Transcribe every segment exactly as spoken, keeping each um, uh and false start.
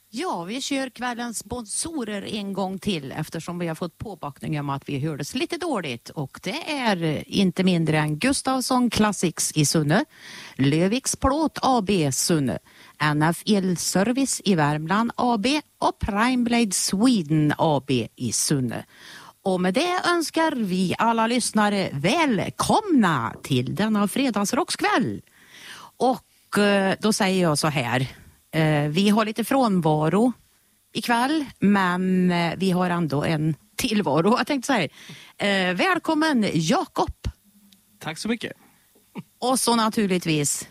Ja, vi kör kvällens sponsorer en gång till eftersom vi har fått påbackning om att vi hördes lite dåligt. Och det är inte mindre än Gustafsson Classics i Sunne, Löviks Plåt A B Sunne, N F Elservice i Värmland A B och Primeblade Sweden A B i Sunne. Och med det önskar vi alla lyssnare välkomna till denna fredagsrockskväll. Och eh, då säger jag så här. Eh, vi har lite frånvaro ikväll, men eh, vi har ändå en tillvaro. Jag tänkte säga, eh, välkommen Jakob. Tack så mycket. Och så naturligtvis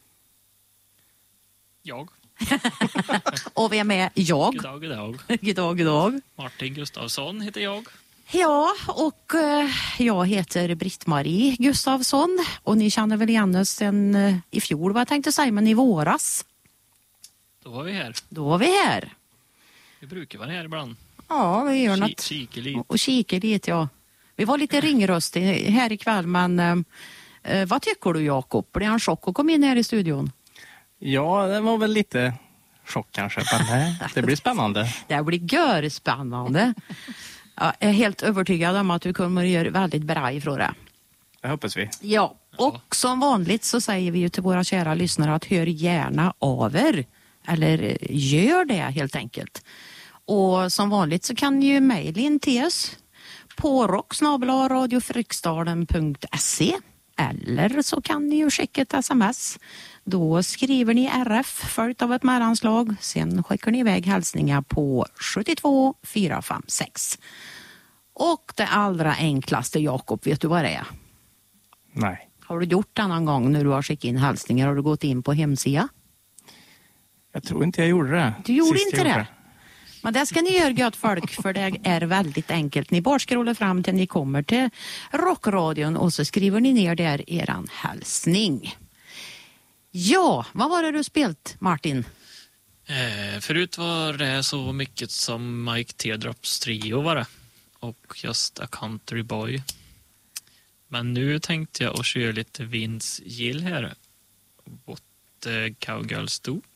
jag. Och vem är jag? God dag, god dag. God dag, god dag. Martin Gustafsson heter jag. Ja, och eh, jag heter Britt-Marie Gustafsson. Och ni känner väl igen oss sen eh, i fjol, vad jag tänkte säga, men i våras. Då var vi här. Då var vi här. Vi brukar vara här ibland. Ja, vi gör Ki- något. Kika lite. Och kika lite, ja. Vi var lite ringröstiga här ikväll, men eh, eh, vad tycker du, Jakob? Blir han chock att komma in här i studion? Ja, det var väl lite chock kanske, men nej, det blir spännande. Det blir görspännande. Jag är helt övertygad om att du kommer att göra väldigt bra ifrån det. Det hoppas vi. Ja, och som vanligt så säger vi ju till våra kära lyssnare att hör gärna av er. Eller gör det helt enkelt. Och som vanligt så kan ni ju mejla in till oss på rock snabel-a radiofryksdalen punkt se eller så kan ni ju skicka ett sms. Då skriver ni R F följt av ett mellanslag. Sen skickar ni iväg hälsningar på sjuttiotvå fyra fem sex. Och det allra enklaste, Jakob, vet du vad det är? Nej. Har du gjort det någon gång när du har skickat in hälsningar? Har du gått in på hemsidan? Jag tror inte jag gjorde det. Du gjorde Sist inte jag det? gjorde Men det ska ni göra, gott folk, för det är väldigt enkelt. Ni bara scrollar fram till ni kommer till Rockradion och så skriver ni ner där eran hälsning. Ja, vad var det du spelat, Martin? Eh, förut var det så mycket som Mike Teardrops trio var det. Och just A Country Boy. Men nu tänkte jag att köra lite Vince Gill här. What the Cowgirls Do.